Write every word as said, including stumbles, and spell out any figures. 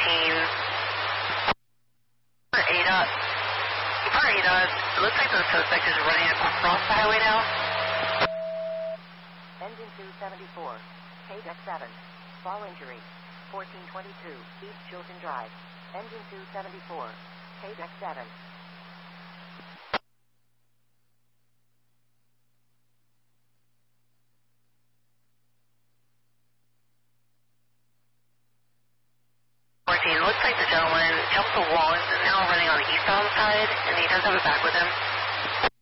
fourteen. For A D O T. For A D O T, it looks like the suspect is running across the highway now. Engine two seventy-four, K D E C seven, fall injury, fourteen twenty-two, East Chilton Drive. Engine two seventy-four, K D E C seven. fourteen, looks like the gentleman jumped the wall and is now running on the eastbound side, and he does have a back with him.